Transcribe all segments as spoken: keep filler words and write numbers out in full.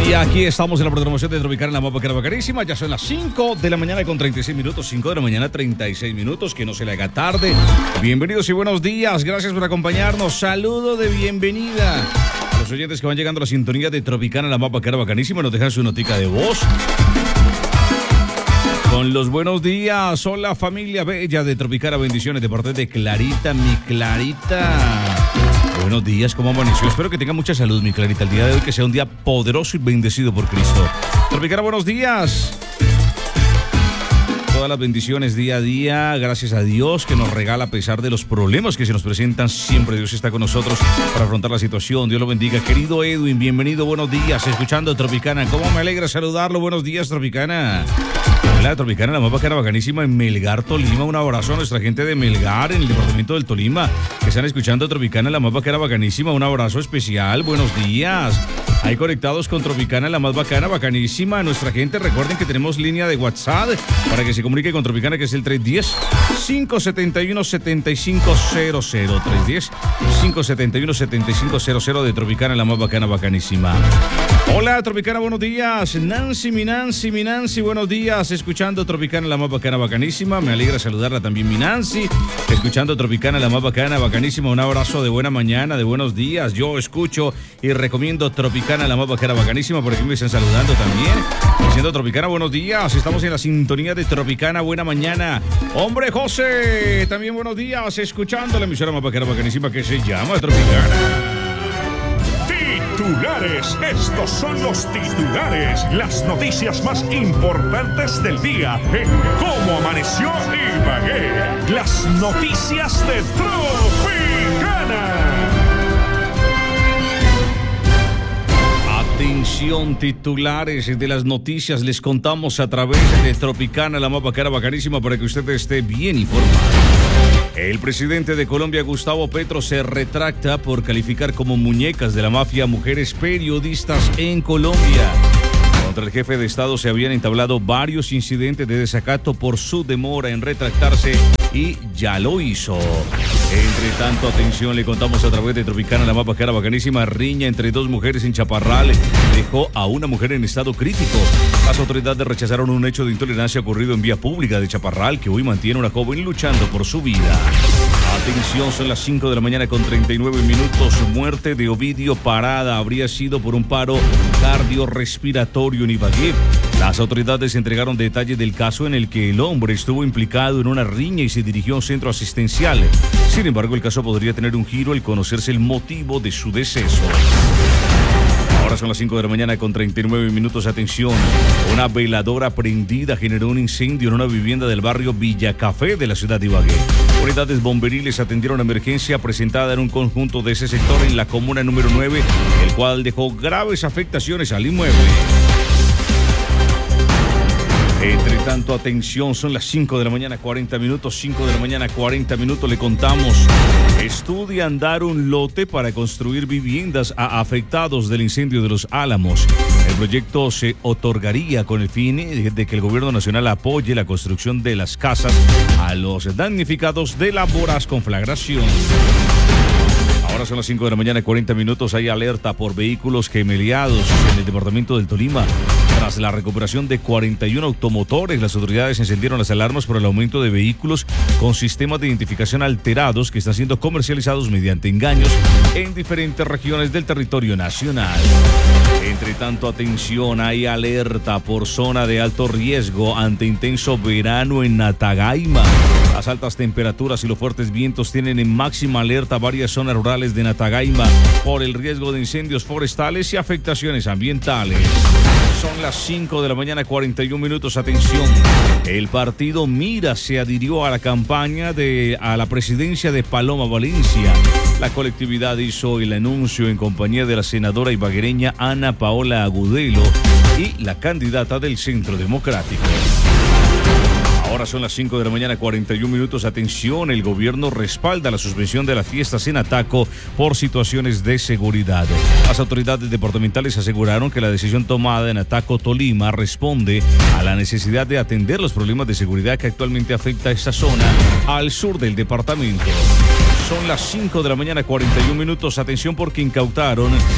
Y aquí estamos en la programación de Tropicana en la Mapa, que era bacanísima. Ya son las cinco de la mañana con treinta y seis minutos. cinco de la mañana, treinta y seis minutos. Que no se le haga tarde. Bienvenidos y buenos días. Gracias por acompañarnos. Saludo de bienvenida a los oyentes que van llegando a la sintonía de Tropicana en la Mapa, que era bacanísima. Nos dejan su notica de voz con los buenos días. Hola, familia bella de Tropicana. Bendiciones de parte de Clarita, mi Clarita. Buenos días, ¿cómo amaneció? Espero que tenga mucha salud, mi Clarita. El día de hoy que sea un día poderoso y bendecido por Cristo. Tropicana, buenos días. Todas las bendiciones día a día, gracias a Dios que nos regala a pesar de los problemas que se nos presentan. Siempre Dios está con nosotros para afrontar la situación. Dios lo bendiga. Querido Edwin, bienvenido, buenos días, escuchando Tropicana. ¿Cómo me alegra saludarlo? Buenos días, Tropicana. Hola, Tropicana, la Mapa, que era bacanísima en Melgar, Tolima. Un abrazo a nuestra gente de Melgar, en el departamento del Tolima, que están escuchando Tropicana, la Mapa, que era bacanísima. Un abrazo especial, buenos días. Ahí conectados con Tropicana, la más bacana, bacanísima. Nuestra gente, recuerden que tenemos línea de WhatsApp para que se comunique con Tropicana, que es el tres uno cero, cinco siete uno, siete cinco cero cero. tres uno cero, cinco siete uno, siete cinco cero cero de Tropicana, la más bacana, bacanísima. Hola, Tropicana, buenos días. Nancy, mi Nancy, mi Nancy, buenos días. Escuchando Tropicana, la más bacana, bacanísima. Me alegra saludarla también, mi Nancy. Escuchando Tropicana, la más bacana, bacanísima. Un abrazo de buena mañana, de buenos días. Yo escucho y recomiendo Tropicana, la más bacana, bacanísima. Por aquí me están saludando también. Diciendo Tropicana, buenos días. Estamos en la sintonía de Tropicana, buena mañana. Hombre, José, también buenos días. Escuchando la emisora más bacana, bacanísima, que se llama Tropicana. Titulares, estos son los titulares, las noticias más importantes del día en Cómo Amaneció Ibagué. Las noticias de Tropicana. Atención, titulares de las noticias les contamos a través de Tropicana, la Mapa, que era bacanísima, para que usted esté bien informado. El presidente de Colombia, Gustavo Petro, se retracta por calificar como muñecas de la mafia mujeres periodistas en Colombia. Contra el jefe de Estado se habían entablado varios incidentes de desacato por su demora en retractarse y ya lo hizo. Entre tanto, atención, le contamos a través de Tropicana, la Mapa, que era bacanísima. Riña entre dos mujeres en Chaparral dejó a una mujer en estado crítico. Las autoridades rechazaron un hecho de intolerancia ocurrido en vía pública de Chaparral, que hoy mantiene a una joven luchando por su vida. Atención, son las cinco de la mañana con treinta y nueve minutos. Muerte de Ovidio Parada habría sido por un paro cardiorrespiratorio en Ibagué. Las autoridades entregaron detalles del caso en el que el hombre estuvo implicado en una riña y se dirigió a un centro asistencial. Sin embargo, el caso podría tener un giro al conocerse el motivo de su deceso. Ahora son las cinco de la mañana con treinta y nueve minutos. Atención, una veladora prendida generó un incendio en una vivienda del barrio Villa Café de la ciudad de Ibagué. Unidades bomberiles atendieron la emergencia presentada en un conjunto de ese sector en la comuna número nueve, el cual dejó graves afectaciones al inmueble. Entre tanto, atención, son las cinco de la mañana, cuarenta minutos, cinco de la mañana, cuarenta minutos, le contamos. Estudian dar un lote para construir viviendas a afectados del incendio de Los Álamos. El proyecto se otorgaría con el fin de que el gobierno nacional apoye la construcción de las casas a los damnificados de la voraz conflagración. Ahora son las cinco de la mañana, cuarenta minutos. Hay alerta por vehículos gemeliados en el departamento del Tolima. Tras la recuperación de cuarenta y uno automotores, las autoridades encendieron las alarmas por el aumento de vehículos con sistemas de identificación alterados que están siendo comercializados mediante engaños en diferentes regiones del territorio nacional. Entre tanto, atención, hay alerta por zona de alto riesgo ante intenso verano en Natagaima. Las altas temperaturas y los fuertes vientos tienen en máxima alerta varias zonas rurales de Natagaima por el riesgo de incendios forestales y afectaciones ambientales. Son las cinco de la mañana, cuarenta y un minutos. Atención, el partido Mira se adhirió a la campaña de a la presidencia de Paloma Valencia. La colectividad hizo el anuncio en compañía de la senadora ibaguereña Ana Paola Agudelo y la candidata del Centro Democrático. Ahora son las cinco de la mañana, cuarenta y un minutos. Atención, el gobierno respalda la suspensión de las fiestas en Ataco por situaciones de seguridad. Las autoridades departamentales aseguraron que la decisión tomada en Ataco, Tolima, responde a la necesidad de atender los problemas de seguridad que actualmente afecta a esta zona al sur del departamento. Son las cinco de la mañana, cuarenta y un minutos. Atención porque incautaron un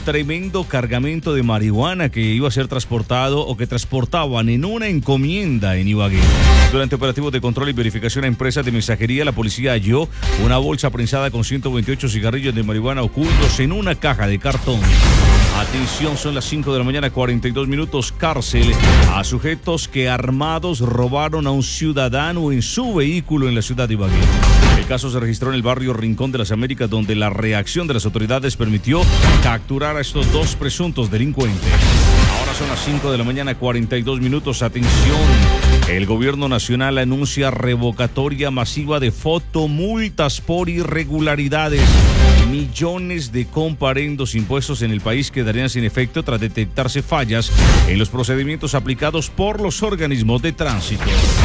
tremendo cargamento de marihuana que iba a ser transportado o que transportaban en una encomienda en Ibagué. Durante operativos de control y verificación a empresas de mensajería, la policía halló una bolsa prensada con ciento veintiocho cigarrillos de marihuana ocultos en una caja de cartón. Atención, son las cinco de la mañana, cuarenta y dos minutos. Cárcel a sujetos que armados robaron a un ciudadano en su vehículo en la ciudad de Ibagué. El caso se registró en el barrio Rincón de las Américas, donde la reacción de las autoridades permitió capturar a estos dos presuntos delincuentes. Ahora son las cinco de la mañana, cuarenta y dos minutos. Atención, el gobierno nacional anuncia revocatoria masiva de fotomultas por irregularidades. Millones de comparendos impuestos en el país quedarían sin efecto tras detectarse fallas en los procedimientos aplicados por los organismos de tránsito.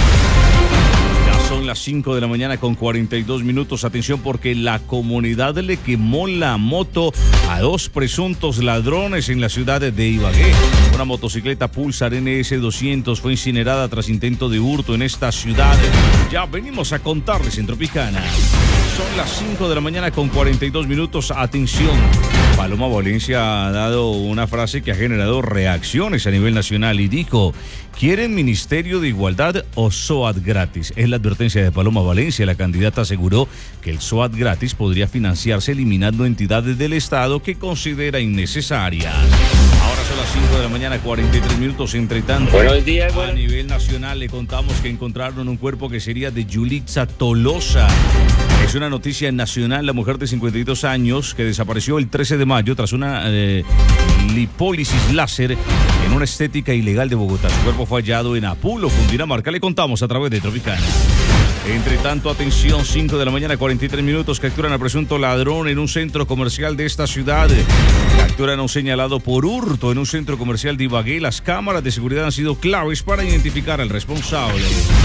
Son las cinco de la mañana con cuarenta y dos minutos. Atención, porque la comunidad le quemó la moto a dos presuntos ladrones en la ciudad de Ibagué. Una motocicleta Pulsar N S doscientos fue incinerada tras intento de hurto en esta ciudad. Ya venimos a contarles en Tropicana. Son las cinco de la mañana con cuarenta y dos minutos. Atención, Paloma Valencia ha dado una frase que ha generado reacciones a nivel nacional y dijo: ¿quieren Ministerio de Igualdad o SOAT gratis? Es la advertencia de Paloma Valencia. La candidata aseguró que el SOAT gratis podría financiarse eliminando entidades del Estado que considera innecesarias. Ahora son las cinco de la mañana, cuarenta y tres minutos. Entre tanto, buenos días, a buenos... nivel nacional le contamos que encontraron un cuerpo que sería de Yulitza Tolosa. Es una noticia nacional. La mujer de cincuenta y dos años que desapareció el trece de mayo tras una eh, lipólisis láser en una estética ilegal de Bogotá. Su cuerpo fue hallado en Apulo, Cundinamarca. Le contamos a través de Tropicana. Entre tanto, atención, cinco de la mañana, cuarenta y tres minutos. Capturan a presunto ladrón en un centro comercial de esta ciudad. Capturan a un señalado por hurto en un centro comercial de Ibagué. Las cámaras de seguridad han sido claves para identificar al responsable.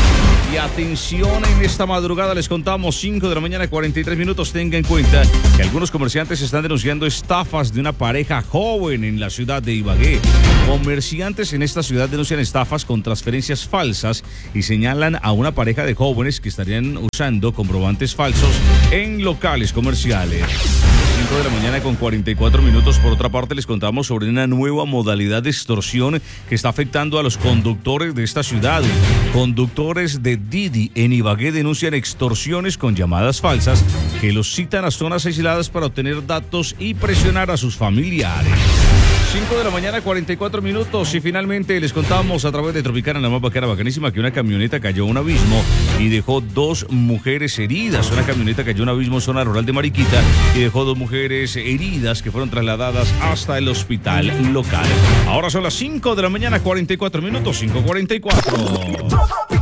Y atención, en esta madrugada les contamos, cinco de la mañana, cuarenta y tres minutos. Tenga en cuenta que algunos comerciantes están denunciando estafas de una pareja joven en la ciudad de Ibagué. Comerciantes en esta ciudad denuncian estafas con transferencias falsas y señalan a una pareja de jóvenes que estarían usando comprobantes falsos en locales comerciales. cinco de la mañana con cuarenta y cuatro minutos. Por otra parte, les contamos sobre una nueva modalidad de extorsión que está afectando a los conductores de esta ciudad. Conductores de Didi en Ibagué denuncian extorsiones con llamadas falsas que los citan a zonas aisladas para obtener datos y presionar a sus familiares. cinco de la mañana, cuarenta y cuatro minutos. Y finalmente les contamos a través de Tropicana, la más bacana, bacanísima, que una camioneta cayó a un abismo y dejó dos mujeres heridas. Una camioneta cayó a un abismo en zona rural de Mariquita y dejó dos mujeres heridas que fueron trasladadas hasta el hospital local. Ahora son las cinco de la mañana, cuarenta y cuatro minutos, cinco cuarenta y cuatro.